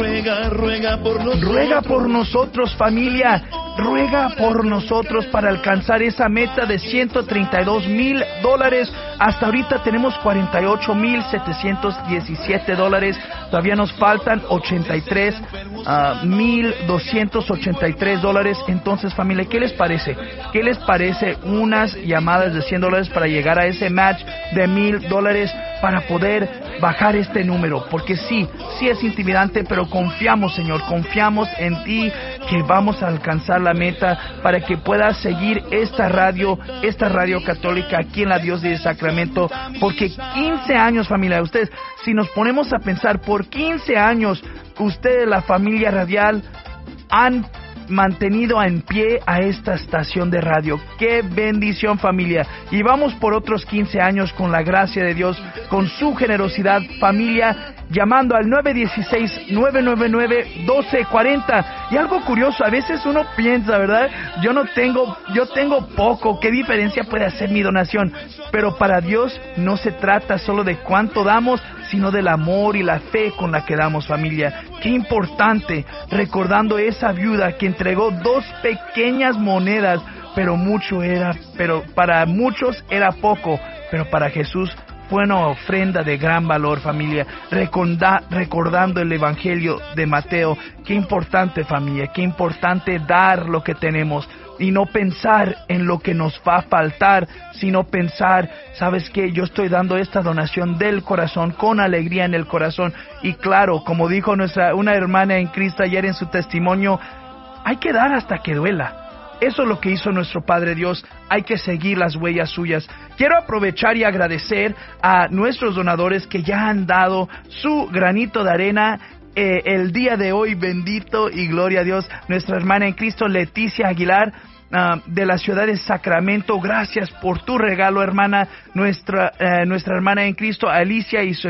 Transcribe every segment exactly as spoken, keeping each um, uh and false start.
Ruega, ruega por nosotros. Ruega por nosotros, familia. Ruega por nosotros para alcanzar esa meta de ciento treinta y dos mil dólares. Hasta ahorita tenemos cuarenta y ocho mil setecientos diecisiete dólares. Todavía nos faltan ochenta y tres mil doscientos ochenta y tres dólares. Entonces, familia, ¿qué les parece? ¿Qué les parece unas llamadas de cien dólares para llegar a ese match de mil dólares para poder bajar este número? Porque sí, sí es intimidante, pero confiamos, Señor, confiamos en ti que vamos a alcanzar la meta para que puedas seguir esta radio, esta radio católica aquí en la Diócesis de Sacramento, porque quince años, familia, ustedes, si nos ponemos a pensar, por quince años, ustedes, la familia radial, han mantenido en pie a esta estación de radio. ¡Qué bendición, familia! Y vamos por otros quince años con la gracia de Dios, con su generosidad, familia, llamando al nueve uno seis, nueve nueve nueve, uno dos cuatro cero. Y algo curioso, a veces uno piensa, ¿verdad? Yo no tengo, yo tengo poco, ¿qué diferencia puede hacer mi donación? Pero para Dios no se trata solo de cuánto damos, sino del amor y la fe con la que damos, familia. Qué importante, recordando esa viuda que entregó dos pequeñas monedas, pero mucho era, pero para muchos era poco, pero para Jesús fue una ofrenda de gran valor, familia. Recorda, recordando el Evangelio de Mateo. Qué importante, familia, qué importante dar lo que tenemos y no pensar en lo que nos va a faltar, sino pensar, ¿sabes qué? Yo estoy dando esta donación del corazón, con alegría en el corazón. Y claro, como dijo nuestra una hermana en Cristo ayer en su testimonio, hay que dar hasta que duela. Eso es lo que hizo nuestro Padre Dios. Hay que seguir las huellas suyas. Quiero aprovechar y agradecer a nuestros donadores que ya han dado su granito de arena eh, el día de hoy. Bendito y gloria a Dios. Nuestra hermana en Cristo, Leticia Aguilar, Uh, de la ciudad de Sacramento, gracias por tu regalo, hermana. Nuestra uh, nuestra hermana en Cristo, Alicia y, su,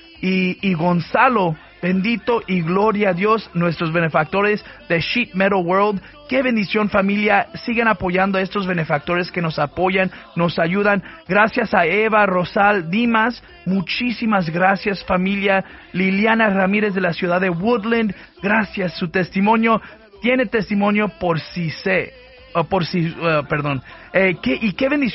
y, y Gonzalo, bendito y gloria a Dios. Nuestros benefactores de Sheet Metal World, qué bendición, familia. Sigan apoyando a estos benefactores que nos apoyan, nos ayudan. Gracias a Eva, Rosal, Dimas, muchísimas gracias, familia. Liliana Ramírez de la ciudad de Woodland, gracias. Su testimonio tiene testimonio por si sé. Uh, por si, uh, perdón, eh, ¿qué, y qué bendición